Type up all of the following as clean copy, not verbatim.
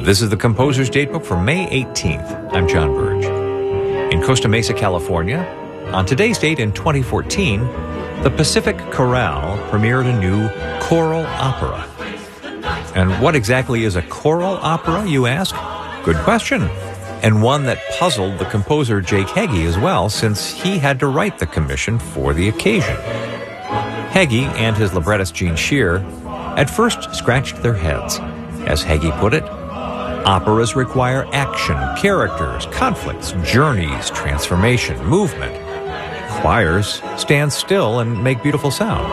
This is the Composer's Datebook for May 18th. I'm John Burge. In Costa Mesa, California, on today's date in 2014, the Pacific Chorale premiered a new choral opera. And what exactly is a choral opera, you ask? Good question. And one that puzzled the composer Jake Heggie as well, since he had to write the commission for the occasion. Heggie and his librettist Gene Shear at first scratched their heads. As Heggie put it, operas require action, characters, conflicts, journeys, transformation, movement. Choirs stand still and make beautiful sound.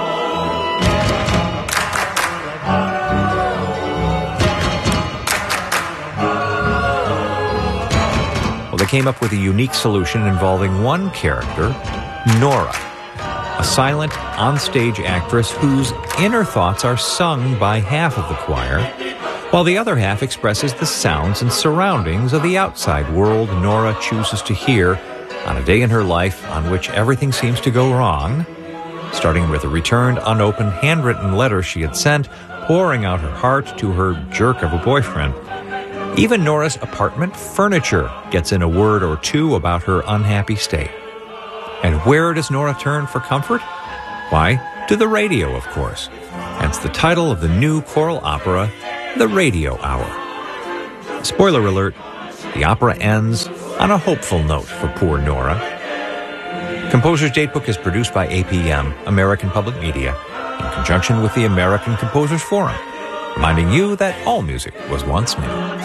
Well, they came up with a unique solution involving one character, Nora, a silent, on-stage actress whose inner thoughts are sung by half of the choir, while the other half expresses the sounds and surroundings of the outside world Nora chooses to hear on a day in her life on which everything seems to go wrong, starting with a returned, unopened, handwritten letter she had sent, pouring out her heart to her jerk of a boyfriend. Even Nora's apartment furniture gets in a word or two about her unhappy state. And where does Nora turn for comfort? Why, to the radio, of course. Hence the title of the new choral opera, The Radio Hour. Spoiler alert, the opera ends on a hopeful note for poor Nora. Composer's Datebook is produced by APM, American Public Media, in conjunction with the American Composers Forum, reminding you that all music was once new.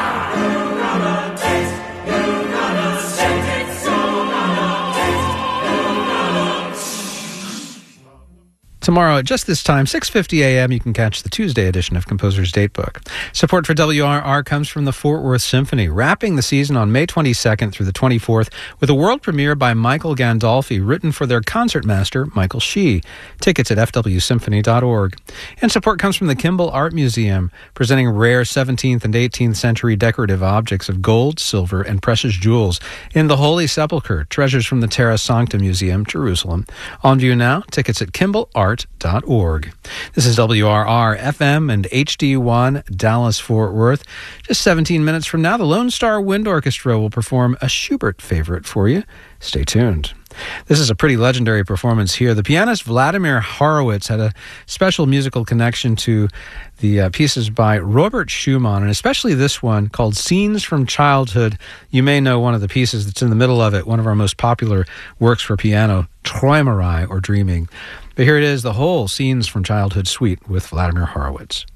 Tomorrow at just this time, 6:50 a.m., you can catch the Tuesday edition of Composer's Datebook. Support for WRR comes from the Fort Worth Symphony, wrapping the season on May 22nd through the 24th with a world premiere by Michael Gandolfi, written for their concertmaster, Michael Shee. Tickets at fwsymphony.org. And support comes from the Kimball Art Museum, presenting rare 17th and 18th century decorative objects of gold, silver, and precious jewels in the Holy Sepulchre, treasures from the Terra Sancta Museum, Jerusalem. On view now, tickets at kimballart.org. This is WRR FM and HD1 Dallas Fort Worth. Just 17 minutes from now, the Lone Star Wind Orchestra will perform a Schubert favorite for you. Stay tuned. This is a pretty legendary performance here. The pianist Vladimir Horowitz had a special musical connection to the pieces by Robert Schumann, and especially this one called Scenes from Childhood. You may know one of the pieces that's in the middle of it, one of our most popular works for piano, Träumerei, or Dreaming. But here it is, the whole Scenes from Childhood suite with Vladimir Horowitz.